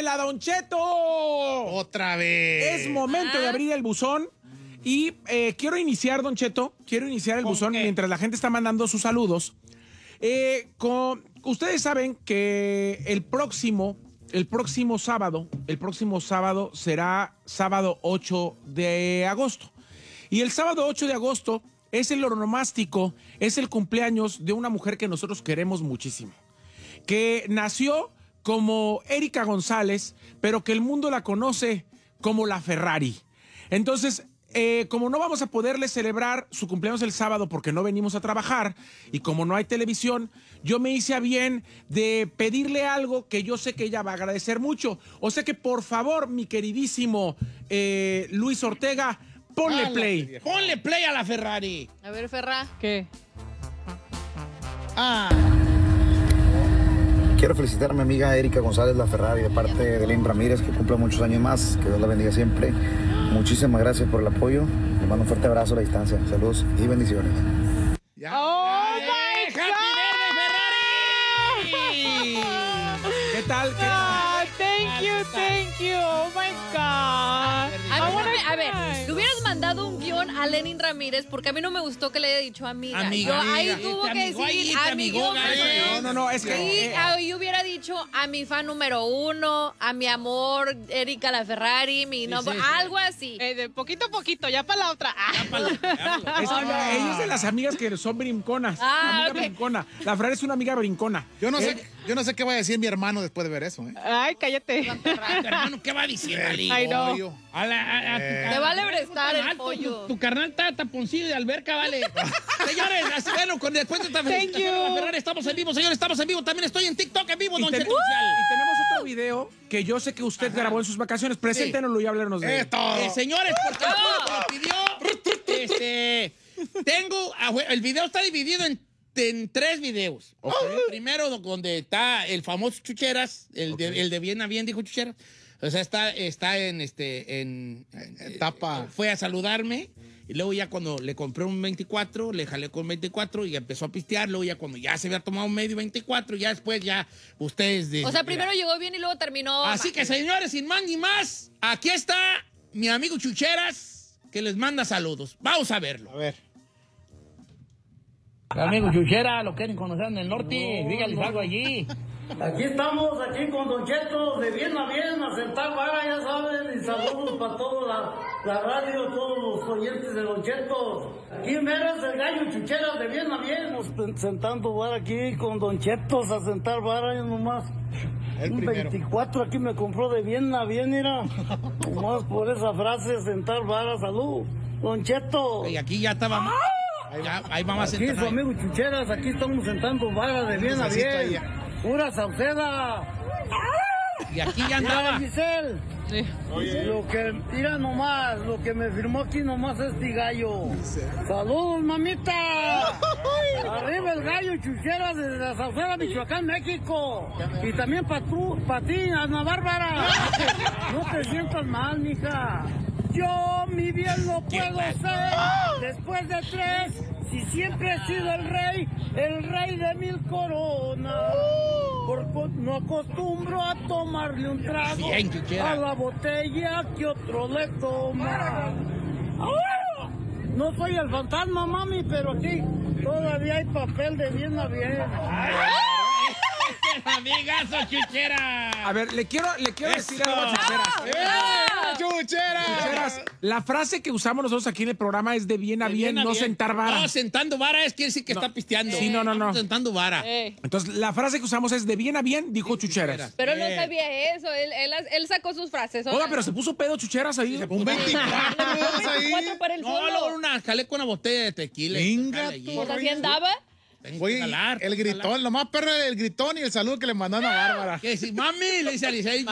¡Llámela, Don Cheto! Otra vez. Es momento de abrir el buzón. Y quiero iniciar, Don Cheto, el buzón mientras la gente está mandando sus saludos. Ustedes saben que el próximo sábado será sábado 8 de agosto. Y el sábado 8 de agosto es el onomástico, es el cumpleaños de una mujer que nosotros queremos muchísimo. Que nació como Erika González, pero que el mundo la conoce como la Ferrari. Entonces, como no vamos a poderle celebrar su cumpleaños el sábado porque no venimos a trabajar y como no hay televisión, yo me hice a bien de pedirle algo que yo sé que ella va a agradecer mucho. O sea que, por favor, mi queridísimo Luis Ortega, ponle play. Ponle play a la Ferrari. A ver, Ferra. ¿Qué? Quiero felicitar a mi amiga Erika González La Ferrari de parte de Lynn Ramírez, que cumpla muchos años más, que Dios la bendiga siempre. Muchísimas gracias por el apoyo. Le mando un fuerte abrazo a la distancia. Saludos y bendiciones. ¡Oh, my ¡Happy birthday, Ferrari! ¿Qué tal? Thank you. Oh my God. A ver, le hubieras mandado un guión a Lenin Ramírez porque a mí no me gustó que le haya dicho amiga. Ahí tuvo que decir amigo. No, es que... Sí, ahí hubiera dicho a mi fan número 1, a mi amor, Erika la Ferrari, mi nombre, algo así. De poquito a poquito, ya para la otra. Ella es de las amigas que son brinconas. Brincona. La Ferrari es una amiga brincona. Yo no sé qué va a decir mi hermano después de ver eso, ¿eh? Ay, cállate. Hermano, ¿qué va a decir, Ali? Ay, no. Te vale prestar el pollo. Tu carnal está taponcillo de alberca, vale. Señores, bueno, después de esta Thank you. la Ferrari, estamos en vivo, señores, estamos en vivo. También estoy en TikTok en vivo, Y, Don ten- Cheto y Oficial. tenemos otro video que yo sé que usted grabó en sus vacaciones. Preséntenoslo y háblanos de él. Señores, porque el público lo pidió, el video está dividido en 3 videos. El primero, donde está el famoso Chucheras, el de bien a bien, dijo Chucheras. O sea, está en etapa. Fue a saludarme. Y luego ya cuando le compré un 24, le jalé con 24 y empezó a pistear. Luego ya cuando ya se había tomado un medio 24, ya después ya ustedes... O sea, primero llegó bien y luego terminó... Así que, señores, sin más ni más, aquí está mi amigo Chucheras, que les manda saludos. Vamos a verlo. A ver. Amigo Chuchera, lo quieren conocer en el norte, dígales algo allí. Aquí estamos, aquí con Don Cheto, de bien a sentar vara, ya saben, y saludos para toda la radio, todos los oyentes de Don Cheto. Aquí mero es el gallo Chuchera, de bien a bien. Sentando vara aquí con Don Cheto, a sentar vara, yo nomás. Un 24 aquí me compró de bien a bien, mira. Nomás por esa frase, sentar vara, salud. Don Cheto. Y aquí ya estaba... ahí vamos a Aquí sentar. su amigo Chucheras, aquí estamos sentando vara de bien a bien. Pura Sauceda. Y aquí ya andaba. Giselle. Sí. Lo que, mira nomás, lo que me firmó aquí nomás es mi gallo. ¡Saludos, mamita! Arriba el gallo Chucheras desde la Sauceda, Michoacán, México. Y también para ti, Ana Bárbara. No te sientas mal, mija. Yo mi bien lo puedo ser. Después de 3, si siempre he sido el rey de 1000 coronas. Porque no acostumbro a tomarle un trago a la botella que otro le toma. No soy el fantasma, mami, pero aquí todavía hay papel de bien a bien. ¡Amigazo, Chuchera! A ver, le quiero decir algo a Chucheras. Chucheras, la frase que usamos nosotros aquí en el programa es de bien a bien, no sentar vara. No, sentando vara quiere decir que está pisteando. Sí, no. Sentando vara. Entonces, la frase que usamos es de bien a bien, dijo Chucheras. Pero no sabía eso, él sacó sus frases. Oiga, pero se puso pedo Chucheras ahí. Un 24 24 para el No, solo. luego jalé con una botella de tequila. Venga, Pues así andaba. Tengo Oye, que jalar. el gritón, lo más perro es el gritón y el saludo que le mandaron a Bárbara. Que si mami, le dice a Alicia,